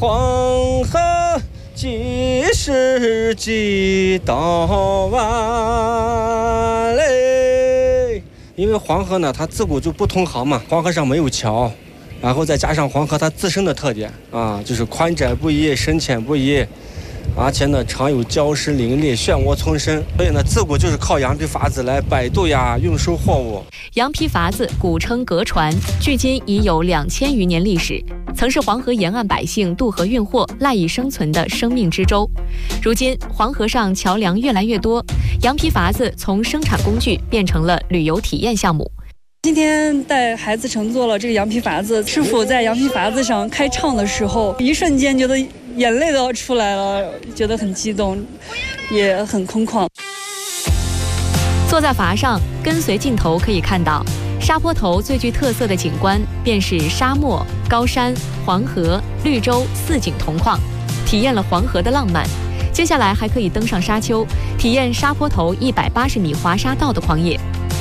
黄河几时几到完嘞？因为黄河呢，它自古就不通航嘛，黄河上没有桥，然后再加上黄河它自身的特点啊，就是宽窄不一、深浅不一，而且呢常有礁石林立、漩涡丛生，所以呢自古就是靠羊皮筏子来摆渡呀、运输货物。 羊皮筏子古称革船，距今已有2000余年历史，曾是黄河沿岸百姓渡河运货赖以生存的生命之舟。如今黄河上桥梁越来越多，羊皮筏子从生产工具变成了旅游体验项目。 今天带孩子乘坐了这个羊皮筏子，师傅在羊皮筏子上开唱的时候，一瞬间觉得眼泪都要出来了，觉得很激动，也很空旷。 坐在筏上，跟随镜头可以看到，沙坡头最具特色的景观便是沙漠、高山、黄河、绿洲4景同框，体验了黄河的浪漫。接下来还可以登上沙丘，体验沙坡头180米滑沙道的狂野。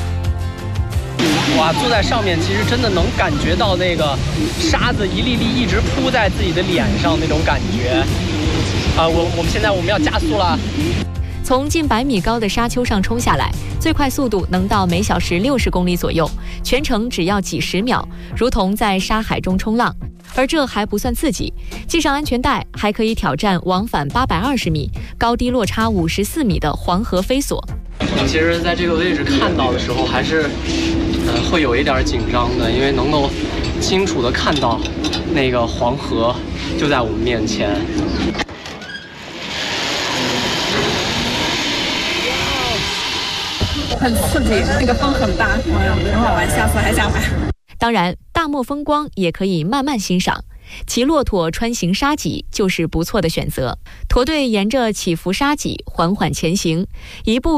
哇，坐在上面其实真的能感觉到那个沙子一粒粒一直扑在自己的脸上那种感觉。我们现在要加速了。 从近100米高的沙丘上冲下来，最快速度能到每小时60公里左右，全程只要几十秒，如同在沙海中冲浪。而这还不算刺激，系上安全带还可以挑战往返820米、高低落差54米的黄河飞索。 其实在这个位置看到的时候还是会有一点紧张的，因为能够清楚地看到那个黄河就在我们面前。 很刺激，那个风很大，很好玩，下次还想来。 当然，大漠风光也可以慢慢欣赏，骑骆驼穿行沙脊就是不错的选择。驼队沿着起伏沙脊缓缓前行，一步